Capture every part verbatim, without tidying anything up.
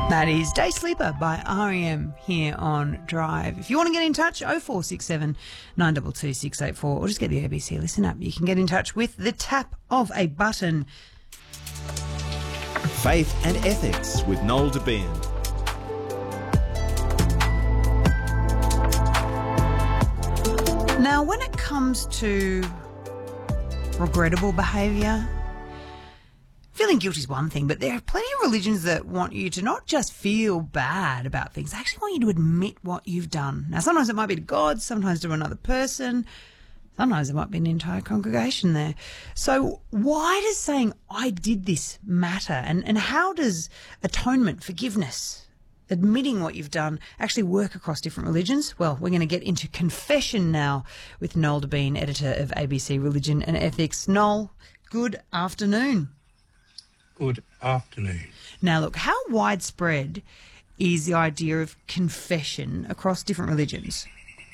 That is Day Sleeper by R E M here on Drive. If you want to get in touch, oh four six seven, nine two two, six eight four, or just get the A B C Listen app. You can get in touch with the tap of a button. Faith and Ethics with Noel Debien. Now, when it comes to regrettable behaviour, feeling guilty is one thing, but there are plenty of religions that want you to not just feel bad about things, they actually want you to admit what you've done. Now, sometimes it might be to God, sometimes to another person, sometimes there might be an entire congregation there. So why does saying, I did this matter? And, and how does atonement, forgiveness, admitting what you've done actually work across different religions? Well, we're going to get into confession now with Noel Debien, editor of A B C Religion and Ethics. Noel, good afternoon. Good afternoon. Now, look, how widespread is the idea of confession across different religions?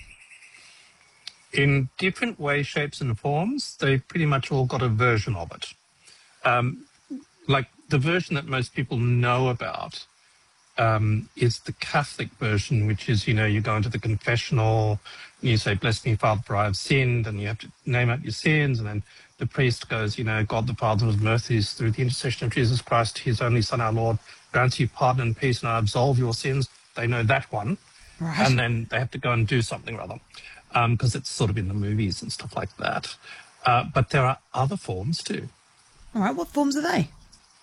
In different ways, shapes and forms, they've pretty much all got a version of it. Um, like the version that most people know about um, is the Catholic version, which is, you know, you go into the confessional and you say, bless me, Father, for I have sinned, and you have to name out your sins, and then the priest goes, you know, God the Father of mercies, through the intercession of Jesus Christ, his only Son, our Lord, grants you pardon and peace, and I absolve your sins. They know that one. Right. And then they have to go and do something rather, because um, it's sort of in the movies and stuff like that. Uh, but there are other forms too. All right, what forms are they?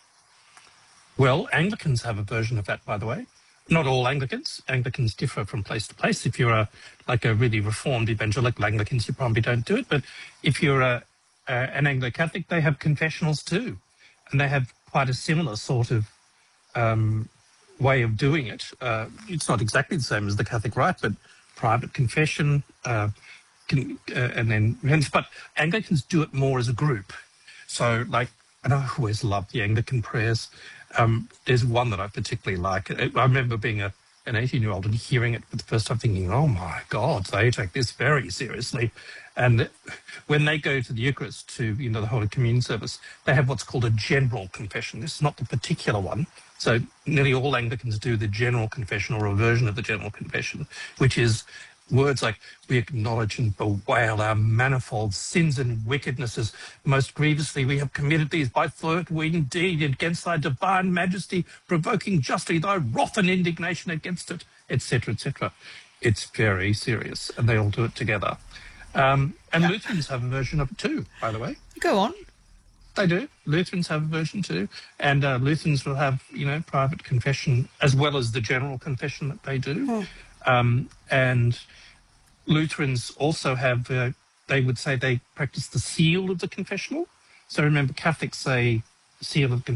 Well, Anglicans have a version of that, by the way. Not all Anglicans. Anglicans differ from place to place. If you're a, like a really reformed evangelical Anglicans, you probably don't do it. But if you're a Uh, an Anglo-Catholic, they have confessionals too, and they have quite a similar sort of um, way of doing it. Uh, it's not exactly the same as the Catholic rite, but private confession, uh, can, uh, and then, but Anglicans do it more as a group. So, like, and I always love the Anglican prayers. Um, there's one that I particularly like. I remember being a an eighteen-year-old and hearing it for the first time thinking, oh, my God, they take this very seriously. And when they go to the Eucharist, to, you know, the Holy Communion service, they have what's called a general confession. This is not the particular one. So nearly all Anglicans do the general confession, or a version of the general confession, which is words like, we acknowledge and bewail our manifold sins and wickednesses. Most grievously we have committed these by thought, word, and deed against thy divine majesty, provoking justly thy wrath and indignation against it, et cetera, et cetera. It's very serious, and they all do it together. Um, and yeah. Lutherans have a version of it too, by the way. Go on. They do. Lutherans have a version too. And uh, Lutherans will have, you know, private confession as well as the general confession that they do. Oh. Um, and Lutherans also have, uh, they would say they practice the seal of the confessional. So remember, Catholics say seal of the